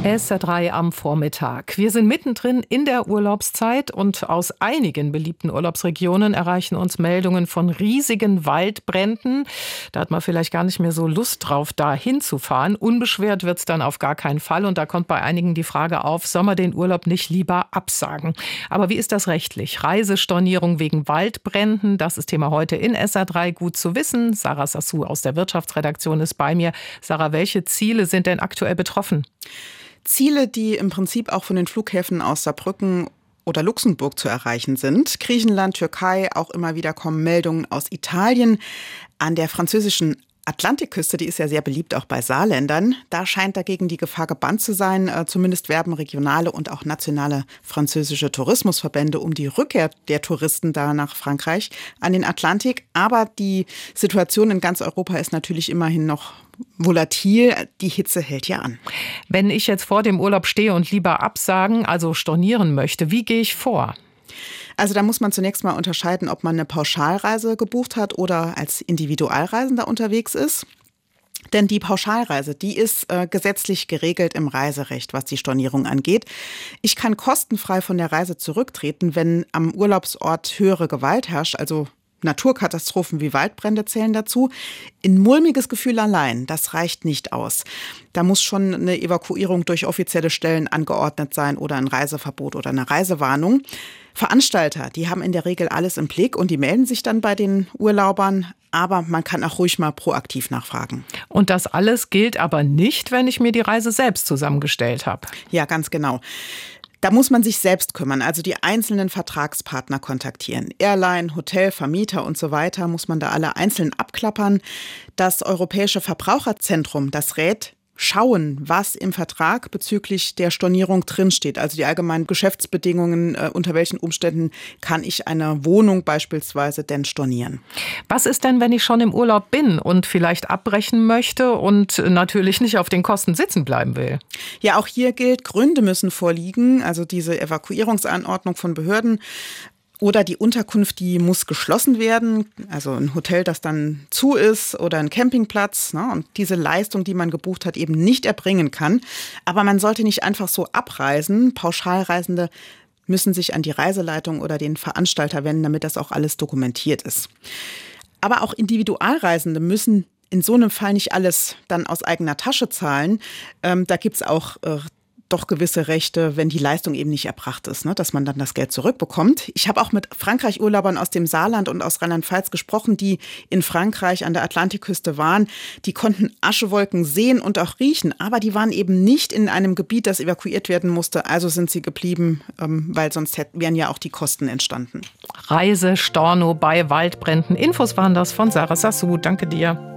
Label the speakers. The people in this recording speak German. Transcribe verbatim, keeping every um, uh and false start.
Speaker 1: S R drei am Vormittag. Wir sind mittendrin in der Urlaubszeit und aus einigen beliebten Urlaubsregionen erreichen uns Meldungen von riesigen Waldbränden. Da hat man vielleicht gar nicht mehr so Lust drauf, da hinzufahren. Unbeschwert wird's dann auf gar keinen Fall. Und da kommt bei einigen die Frage auf, soll man den Urlaub nicht lieber absagen? Aber wie ist das rechtlich? Reisestornierung wegen Waldbränden, das ist Thema heute in S R drei. Gut zu wissen. Sarah Sassou aus der Wirtschaftsredaktion ist bei mir. Sarah, welche Ziele sind denn aktuell betroffen?
Speaker 2: Ziele, die im Prinzip auch von den Flughäfen aus Saarbrücken oder Luxemburg zu erreichen sind. Griechenland, Türkei, auch immer wieder kommen Meldungen aus Italien. An der französischen Atlantikküste, die ist ja sehr beliebt auch bei Saarländern. Da scheint dagegen die Gefahr gebannt zu sein. Äh, zumindest werben regionale und auch nationale französische Tourismusverbände um die Rückkehr der Touristen da nach Frankreich an den Atlantik. Aber die Situation in ganz Europa ist natürlich immerhin noch volatil. Die Hitze hält ja an.
Speaker 1: Wenn ich jetzt vor dem Urlaub stehe und lieber absagen, also stornieren möchte, wie gehe ich vor?
Speaker 2: Also da muss man zunächst mal unterscheiden, ob man eine Pauschalreise gebucht hat oder als Individualreisender unterwegs ist. Denn die Pauschalreise, die ist äh, gesetzlich geregelt im Reiserecht, was die Stornierung angeht. Ich kann kostenfrei von der Reise zurücktreten, wenn am Urlaubsort höhere Gewalt herrscht, also Naturkatastrophen wie Waldbrände zählen dazu. Ein mulmiges Gefühl allein, das reicht nicht aus. Da muss schon eine Evakuierung durch offizielle Stellen angeordnet sein oder ein Reiseverbot oder eine Reisewarnung. Veranstalter, die haben in der Regel alles im Blick und die melden sich dann bei den Urlaubern. Aber man kann auch ruhig mal proaktiv nachfragen.
Speaker 1: Und das alles gilt aber nicht, wenn ich mir die Reise selbst zusammengestellt habe.
Speaker 2: Ja, ganz genau. Da muss man sich selbst kümmern, also die einzelnen Vertragspartner kontaktieren. Airline, Hotel, Vermieter und so weiter muss man da alle einzeln abklappern. Das Europäische Verbraucherzentrum, das rät, schauen, was im Vertrag bezüglich der Stornierung drinsteht. Also die allgemeinen Geschäftsbedingungen, äh, unter welchen Umständen kann ich eine Wohnung beispielsweise denn stornieren.
Speaker 1: Was ist denn, wenn ich schon im Urlaub bin und vielleicht abbrechen möchte und natürlich nicht auf den Kosten sitzen bleiben will?
Speaker 2: Ja, auch hier gilt, Gründe müssen vorliegen. Also diese Evakuierungsanordnung von Behörden oder die Unterkunft, die muss geschlossen werden, also ein Hotel, das dann zu ist oder ein Campingplatz, ne, und diese Leistung, die man gebucht hat, eben nicht erbringen kann. Aber man sollte nicht einfach so abreisen. Pauschalreisende müssen sich an die Reiseleitung oder den Veranstalter wenden, damit das auch alles dokumentiert ist. Aber auch Individualreisende müssen in so einem Fall nicht alles dann aus eigener Tasche zahlen. Ähm, da gibt's auch äh, doch gewisse Rechte, wenn die Leistung eben nicht erbracht ist, ne, dass man dann das Geld zurückbekommt. Ich habe auch mit Frankreich-Urlaubern aus dem Saarland und aus Rheinland-Pfalz gesprochen, die in Frankreich an der Atlantikküste waren. Die konnten Aschewolken sehen und auch riechen, aber die waren eben nicht in einem Gebiet, das evakuiert werden musste. Also sind sie geblieben, ähm, weil sonst hätten, wären ja auch die Kosten entstanden.
Speaker 1: Reise, Storno bei Waldbränden. Infos waren das von Sarah Sassou. Danke dir.